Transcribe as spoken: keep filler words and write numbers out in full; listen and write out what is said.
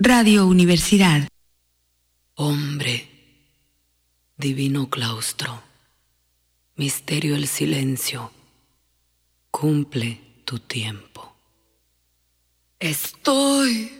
Radio Universidad. Hombre, divino claustro, misterio el silencio, cumple tu tiempo. Estoy